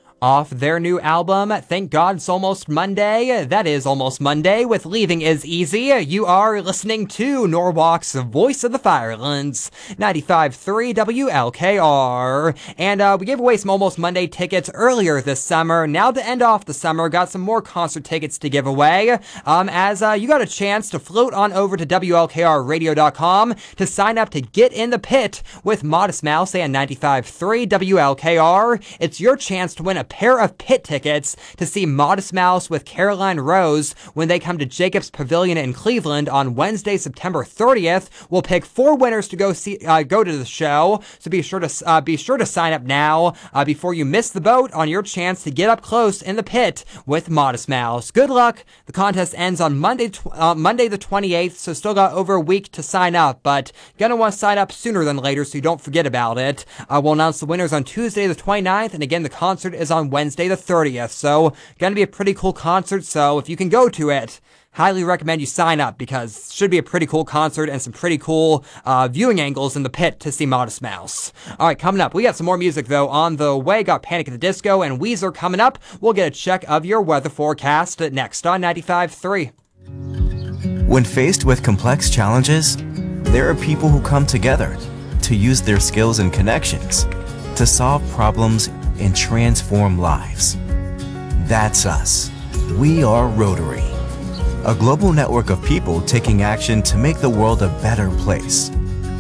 Off their new album, Thank God It's Almost Monday. That is Almost Monday with Leaving Is Easy. You are listening to Norwalk's Voice of the Firelands, 95.3 WLKR. And we gave away some Almost Monday tickets earlier this summer. Now to end off the summer, got some more concert tickets to give away. As you got a chance to float on over to WLKRradio.com to sign up to get in the pit with Modest Mouse and 95.3 WLKR. It's your chance to win a pair of pit tickets to see Modest Mouse with Caroline Rose when they come to Jacobs Pavilion in Cleveland on Wednesday, September 30th. We'll pick 4 winners to go to the show, so be sure to sign up now before you miss the boat on your chance to get up close in the pit with Modest Mouse. Good luck. The contest ends on Monday the 28th, so still got over a week to sign up, but gonna want to sign up sooner than later so you don't forget about it. We'll announce the winners on Tuesday the 29th, and again, the concert is on Wednesday the 30th, so gonna be a pretty cool concert, so if you can go to it, highly recommend you sign up because it should be a pretty cool concert and some pretty cool viewing angles in the pit to see Modest Mouse. Alright, coming up, we got some more music though on the way. Got Panic at the Disco and Weezer coming up. We'll get a check of your weather forecast next on 95.3. When faced with complex challenges, there are people who come together to use their skills and connections to solve problems and transform lives. That's us. We are Rotary, a global network of people taking action to make the world a better place.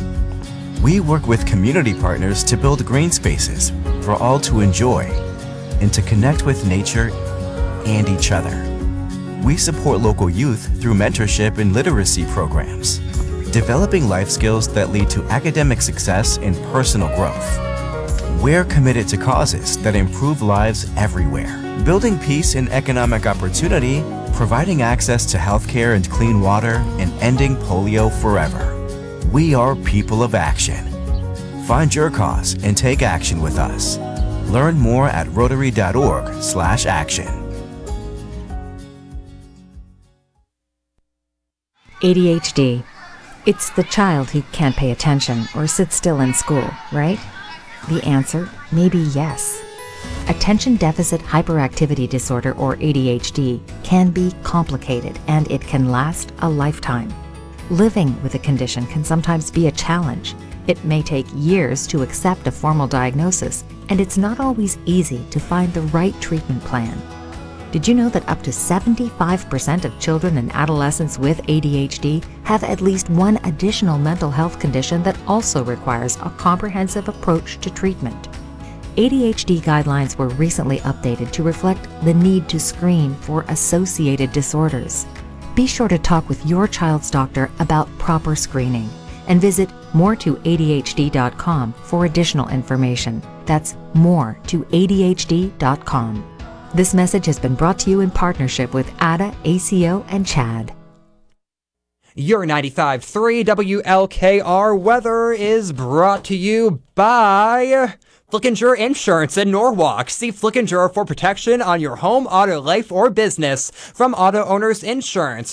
We work with community partners to build green spaces for all to enjoy and to connect with nature and each other. We support local youth through mentorship and literacy programs, developing life skills that lead to academic success and personal growth. We're committed to causes that improve lives everywhere, building peace and economic opportunity, providing access to healthcare and clean water, and ending polio forever. We are people of action. Find your cause and take action with us. Learn more at rotary.org/action. ADHD. It's the child who can't pay attention or sit still in school, right? The answer may be yes. Attention Deficit Hyperactivity Disorder, or ADHD, can be complicated and it can last a lifetime. Living with a condition can sometimes be a challenge. It may take years to accept a formal diagnosis, and it's not always easy to find the right treatment plan. Did you know that up to 75% of children and adolescents with ADHD have at least one additional mental health condition that also requires a comprehensive approach to treatment? ADHD guidelines were recently updated to reflect the need to screen for associated disorders. Be sure to talk with your child's doctor about proper screening and visit more2adhd.com for additional information. That's more2adhd.com. This message has been brought to you in partnership with ADA, ACO, and CHAD. Your 95.3 WLKR weather is brought to you by Flickinger Insurance in Norwalk. See Flickinger for protection on your home, auto, life, or business from Auto Owners Insurance.